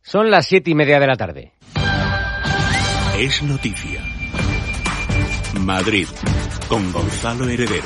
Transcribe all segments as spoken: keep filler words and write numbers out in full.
Son las siete y media de la tarde. Es noticia. Madrid, con Gonzalo Heredero.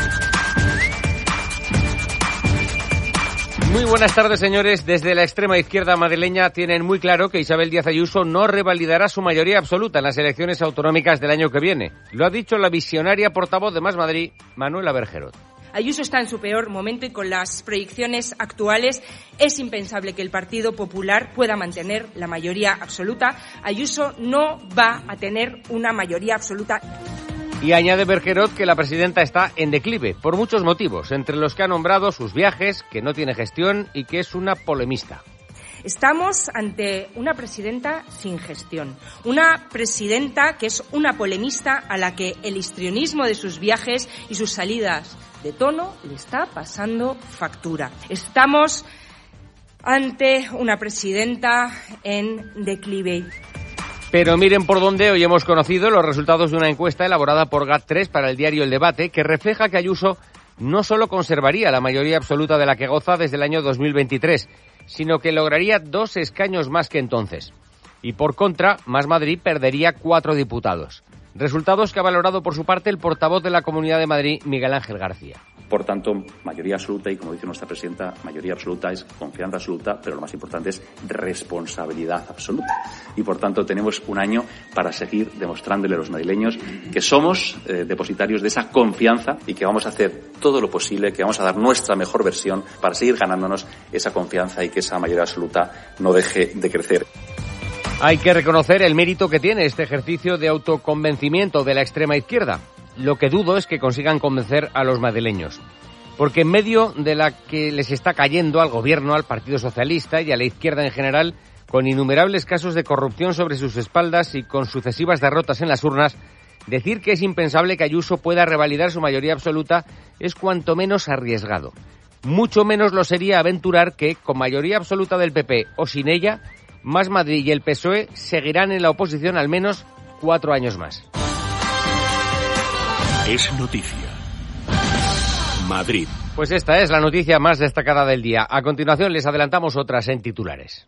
Muy buenas tardes, señores. Desde la extrema izquierda madrileña tienen muy claro que Isabel Díaz Ayuso no revalidará su mayoría absoluta en las elecciones autonómicas del año que viene. Lo ha dicho la visionaria portavoz de Más Madrid, Manuela Bergerot. Ayuso está en su peor momento y con las proyecciones actuales es impensable que el Partido Popular pueda mantener la mayoría absoluta. Ayuso no va a tener una mayoría absoluta. Y añade Bergerot que la presidenta está en declive, por muchos motivos, entre los que ha nombrado sus viajes, que no tiene gestión y que es una polemista. Estamos ante una presidenta sin gestión, una presidenta que es una polemista a la que el histrionismo de sus viajes y sus salidas de tono le está pasando factura. Estamos ante una presidenta en declive. Pero miren por dónde hoy hemos conocido los resultados de una encuesta elaborada por GAT tres para el diario El Debate, que refleja que Ayuso no solo conservaría la mayoría absoluta de la que goza desde el año dos mil veintitrés, sino que lograría dos escaños más que entonces. Y por contra, Más Madrid perdería cuatro diputados. Resultados que ha valorado por su parte el portavoz de la Comunidad de Madrid, Miguel Ángel García. Por tanto, mayoría absoluta y, como dice nuestra presidenta, mayoría absoluta es confianza absoluta, pero lo más importante es responsabilidad absoluta. Y, por tanto, tenemos un año para seguir demostrándole a los madrileños que somos eh, depositarios de esa confianza y que vamos a hacer todo lo posible, que vamos a dar nuestra mejor versión para seguir ganándonos esa confianza y que esa mayoría absoluta no deje de crecer. Hay que reconocer el mérito que tiene este ejercicio de autoconvencimiento de la extrema izquierda. Lo que dudo es que consigan convencer a los madrileños. Porque en medio de la que les está cayendo al gobierno, al Partido Socialista y a la izquierda en general, con innumerables casos de corrupción sobre sus espaldas y con sucesivas derrotas en las urnas, decir que es impensable que Ayuso pueda revalidar su mayoría absoluta es cuanto menos arriesgado. Mucho menos lo sería aventurar que, con mayoría absoluta del P P o sin ella, Más Madrid y el P S O E seguirán en la oposición al menos cuatro años más. Es noticia. Madrid. Pues esta es la noticia más destacada del día. A continuación les adelantamos otras en titulares.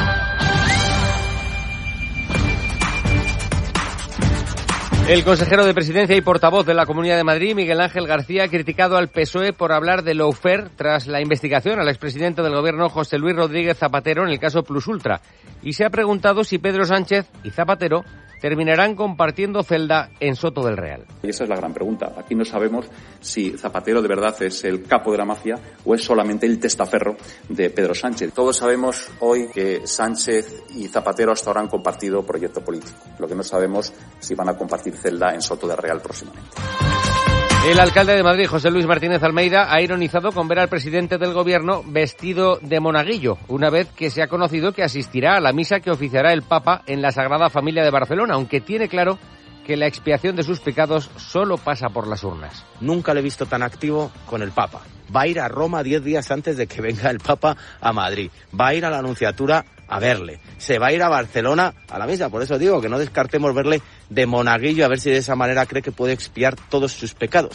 El consejero de Presidencia y portavoz de la Comunidad de Madrid, Miguel Ángel García, ha criticado al P S O E por hablar de lawfare tras la investigación al expresidente del Gobierno, José Luis Rodríguez Zapatero, en el caso Plus Ultra, y se ha preguntado si Pedro Sánchez y Zapatero terminarán compartiendo celda en Soto del Real. Y esa es la gran pregunta. Aquí no sabemos si Zapatero de verdad es el capo de la mafia o es solamente el testaferro de Pedro Sánchez. Todos sabemos hoy que Sánchez y Zapatero hasta ahora han compartido proyecto político. Lo que no sabemos es si van a compartir celda en Soto del Real próximamente. El alcalde de Madrid, José Luis Martínez Almeida, ha ironizado con ver al presidente del Gobierno vestido de monaguillo, una vez que se ha conocido que asistirá a la misa que oficiará el Papa en la Sagrada Familia de Barcelona, aunque tiene claro que la expiación de sus pecados solo pasa por las urnas. Nunca le he visto tan activo con el Papa. Va a ir a Roma diez días antes de que venga el Papa a Madrid. Va a ir a la Anunciatura a verle. Se va a ir a Barcelona a la misa. Por eso digo que no descartemos verle de monaguillo, a ver si de esa manera cree que puede expiar todos sus pecados.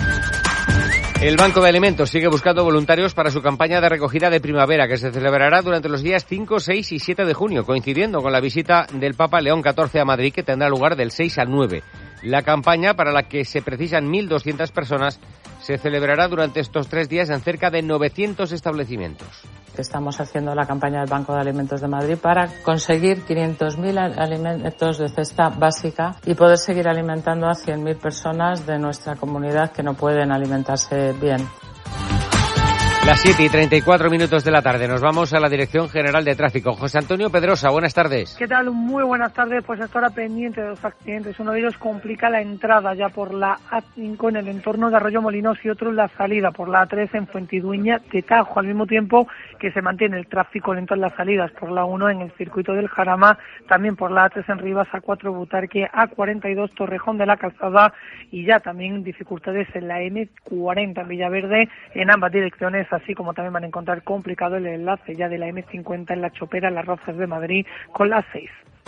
El Banco de Alimentos sigue buscando voluntarios para su campaña de recogida de primavera, que se celebrará durante los días cinco, seis y siete de junio, coincidiendo con la visita del Papa León catorce a Madrid, que tendrá lugar del seis al nueve. La campaña, para la que se precisan mil doscientas personas, se celebrará durante estos tres días en cerca de novecientos establecimientos. Estamos haciendo la campaña del Banco de Alimentos de Madrid para conseguir quinientos mil alimentos de cesta básica y poder seguir alimentando a cien mil personas de nuestra comunidad que no pueden alimentarse bien. Las siete y treinta y cuatro minutos de la tarde. Nos vamos a la Dirección General de Tráfico. José Antonio Pedrosa, buenas tardes. ¿Qué tal? Muy buenas tardes. Pues hasta ahora pendiente de los accidentes. Uno de ellos complica la entrada ya por la A cinco en el entorno de Arroyo Molinos y otro en la salida por la A tres en Fuentidueña de Tajo, al mismo tiempo que se mantiene el tráfico lento en las salidas por la uno en el circuito del Jarama, también por la A tres en Rivas, A cuatro Butarque, A cuarenta y dos Torrejón de la Calzada y ya también dificultades en la eme cuarenta en Villaverde en ambas direcciones, así como también van a encontrar complicado el enlace ya de la eme cincuenta en La Chopera, en Las Rozas de Madrid, con la seis.